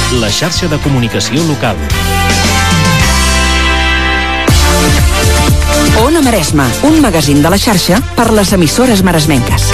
la xarxa de comunicació local. Ona Maresme, un magazín de la xarxa per les emissores maresmenques.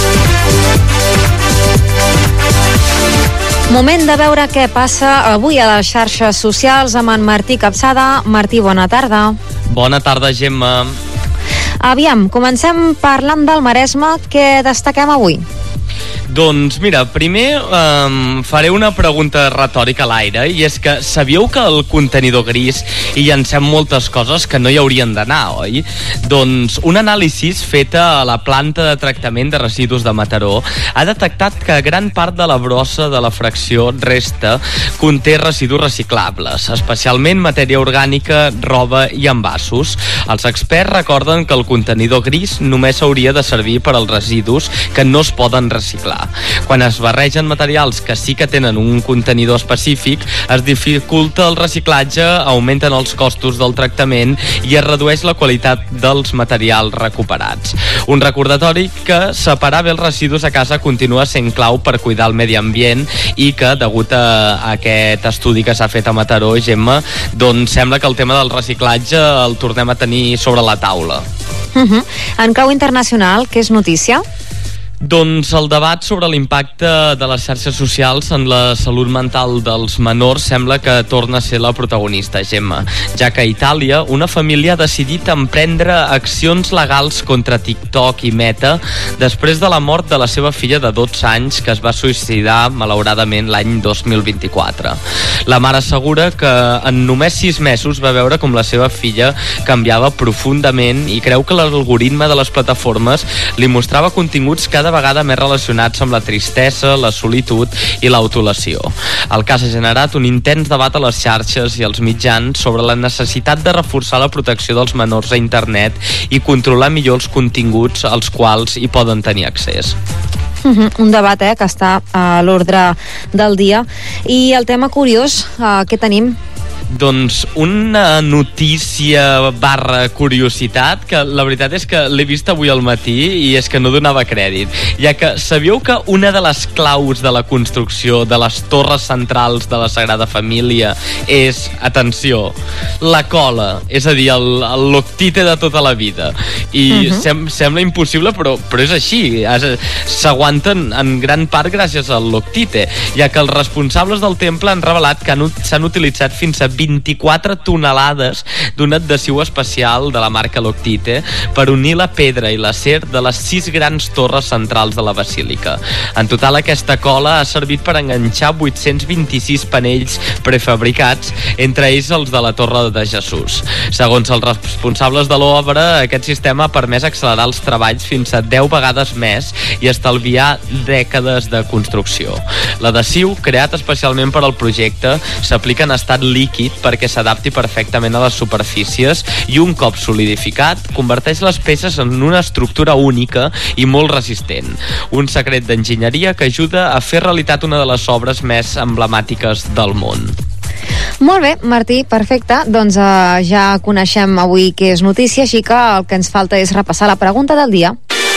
Moment de veure què passa avui a les xarxes socials amb en Martí Capçada. Martí, bona tarda. Bona tarda, Gemma. Aviam, comencem parlant del Maresme. Què destaquem avui? Doncs mira, primer faré una pregunta retòrica a l'aire, i és que sabíeu que al contenidor gris hi llancem moltes coses que no hi haurien d'anar, oi? Doncs un anàlisi feta a la planta de tractament de residus de Mataró ha detectat que gran part de la brossa de la fracció resta conté residus reciclables, especialment matèria orgànica, roba i envasos. Els experts recorden que el contenidor gris només hauria de servir per als residus que no es poden reciclar. Quan es barregen materials que sí que tenen un contenidor específic, es dificulta el reciclatge, augmenten els costos del tractament i es redueix la qualitat dels materials recuperats. Un recordatori que separar bé els residus a casa continua sent clau per cuidar el medi ambient i que, degut a aquest estudi que s'ha fet a Mataró, Gemma, doncs sembla que el tema del reciclatge el tornem a tenir sobre la taula. En clau internacional, què és notícia? Doncs el debat sobre l'impacte de les xarxes socials en la salut mental dels menors sembla que torna a ser la protagonista, Gemma, ja que a Itàlia una família ha decidit emprendre accions legals contra TikTok i Meta després de la mort de la seva filla de 12 anys que es va suïcidar malauradament l'any 2024. La mare assegura que en només 6 mesos va veure com la seva filla canviava profundament i creu que l'algoritme de les plataformes li mostrava continguts cada vegada més relacionats amb la tristesa, la solitud i l'autolació. El cas ha generat un intens debat a les xarxes i als mitjans sobre la necessitat de reforçar la protecció dels menors a internet i controlar millor els continguts als quals hi poden tenir accés. Un debat que està a l'ordre del dia. I el tema curiós, què tenim? Doncs una notícia / curiositat que la veritat és que l'he vist avui al matí i és que no donava crèdit, ja que sabíeu que una de les claus de la construcció de les torres centrals de la Sagrada Família és, atenció, la cola, és a dir, el loctite de tota la vida. I sembla impossible, però és així. S'aguanten en gran part gràcies al loctite, ja que els responsables del temple han revelat que s'han utilitzat fins a 24 tonelades d'un adhesiu especial de la marca Loctite per unir la pedra i l'acer de les 6 grans torres centrals de la basílica. En total, aquesta cola ha servit per enganxar 826 panells prefabricats, entre ells els de la Torre de Jesús. Segons els responsables de l'obra, aquest sistema ha permès accelerar els treballs fins a 10 vegades més i estalviar dècades de construcció. L'adhesiu, creat especialment per al projecte, s'aplica en estat líquid perquè s'adapti perfectament a les superfícies i un cop solidificat converteix les peces en una estructura única i molt resistent. Un secret d'enginyeria que ajuda a fer realitat una de les obres més emblemàtiques del món. Molt bé, Martí, perfecte. Doncs ja coneixem avui què és notícia, així que el que ens falta és repassar la pregunta del dia.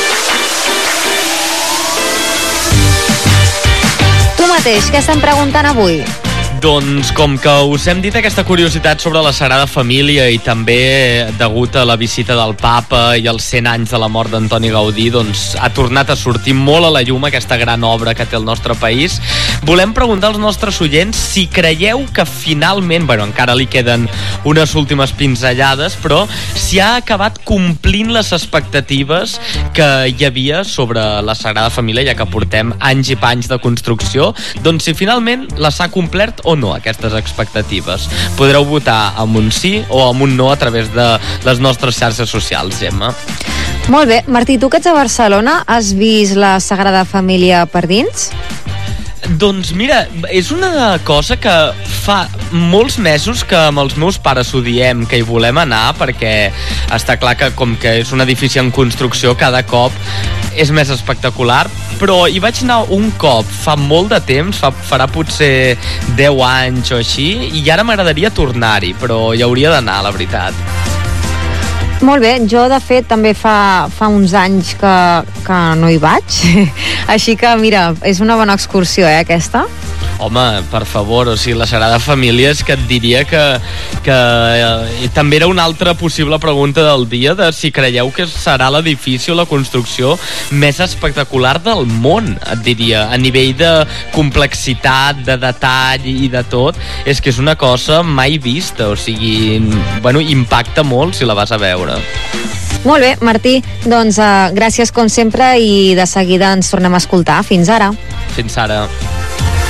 Tu mateix, què estem preguntant avui? Doncs com que us hem dit aquesta curiositat sobre la Sagrada Família i també degut a la visita del Papa i els 100 anys de la mort d'Antoni Gaudí, doncs ha tornat a sortir molt a la llum aquesta gran obra que té el nostre país. Volem preguntar als nostres oients si creieu que finalment, encara li queden unes últimes pinzellades, però si ha acabat complint les expectatives que hi havia sobre la Sagrada Família, ja que portem anys i panys de construcció, doncs si finalment les ha complert o no, aquestes expectatives. Podreu votar amb un sí o amb un no a través de les nostres xarxes socials, Gemma. Molt bé. Martí, tu que ets a Barcelona, has vist la Sagrada Família per dins? Doncs mira, és una cosa que fa molts mesos que amb els meus pares ho diem, que hi volem anar, perquè està clar que com que és un edifici en construcció, cada cop és més espectacular, però hi vaig anar un cop fa molt de temps, farà potser 10 anys o així, i ara m'agradaria tornar-hi, però hi hauria d'anar, la veritat. Molt bé, jo de fet també fa uns anys que no hi vaig, així que mira, és una bona excursió, aquesta. Home, per favor, o sigui, la Sagrada Família és que et diria que també era una altra possible pregunta del dia, de si creieu que serà l'edifici o la construcció més espectacular del món, et diria, a nivell de complexitat, de detall i de tot. És que és una cosa mai vista, o sigui, bueno, impacta molt si la vas a veure. Molt bé, Martí, doncs gràcies com sempre i de seguida ens tornem a escoltar. Fins ara. Fins ara.